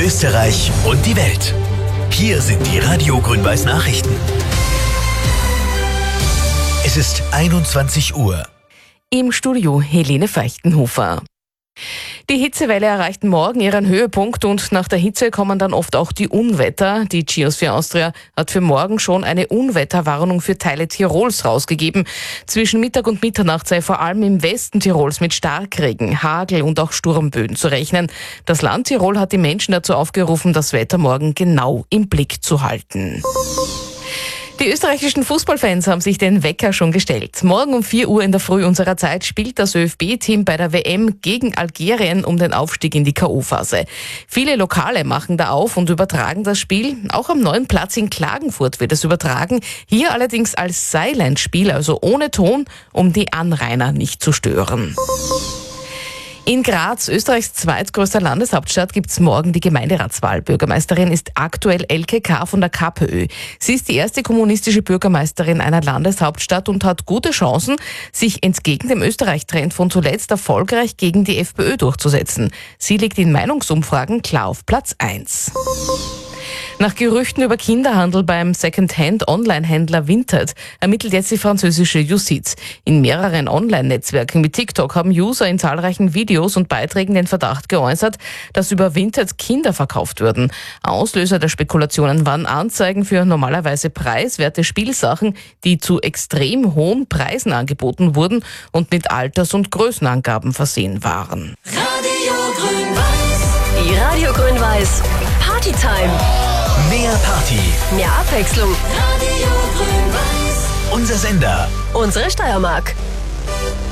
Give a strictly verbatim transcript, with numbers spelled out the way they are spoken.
Österreich und die Welt. Hier sind die Radio Grün-Weiß Nachrichten. Es ist einundzwanzig Uhr. Im Studio Helene Feichtenhofer. Die Hitzewelle erreicht morgen ihren Höhepunkt und nach der Hitze kommen dann oft auch die Unwetter. Die Geosphere Austria hat für morgen schon eine Unwetterwarnung für Teile Tirols rausgegeben. Zwischen Mittag und Mitternacht sei vor allem im Westen Tirols mit Starkregen, Hagel und auch Sturmböen zu rechnen. Das Land Tirol hat die Menschen dazu aufgerufen, das Wetter morgen genau im Blick zu halten. Die österreichischen Fußballfans haben sich den Wecker schon gestellt. Morgen um vier Uhr in der Früh unserer Zeit spielt das ÖFB-Team bei der W M gegen Algerien um den Aufstieg in die K O-Phase. Viele Lokale machen da auf und übertragen das Spiel. Auch am neuen Platz in Klagenfurt wird es übertragen. Hier allerdings als Silent-Spiel, also ohne Ton, um die Anrainer nicht zu stören. In Graz, Österreichs zweitgrößter Landeshauptstadt, gibt's morgen die Gemeinderatswahl. Bürgermeisterin ist aktuell Elke K. von der KPÖ. Sie ist die erste kommunistische Bürgermeisterin einer Landeshauptstadt und hat gute Chancen, sich entgegen dem Österreich-Trend von zuletzt erfolgreich gegen die FPÖ durchzusetzen. Sie liegt in Meinungsumfragen klar auf Platz eins. Nach Gerüchten über Kinderhandel beim Second-Hand-Online-Händler Vinted ermittelt jetzt die französische Justiz. In mehreren Online-Netzwerken wie TikTok haben User in zahlreichen Videos und Beiträgen den Verdacht geäußert, dass über Vinted Kinder verkauft würden. Auslöser der Spekulationen waren Anzeigen für normalerweise preiswerte Spielsachen, die zu extrem hohen Preisen angeboten wurden und mit Alters- und Größenangaben versehen waren. Radio Grün-Weiß. Die Radio Grün-Weiß Partytime. Mehr Party, Mehr Abwechslung. Radio Grün-Weiß. unser Sender. Unsere Steiermark.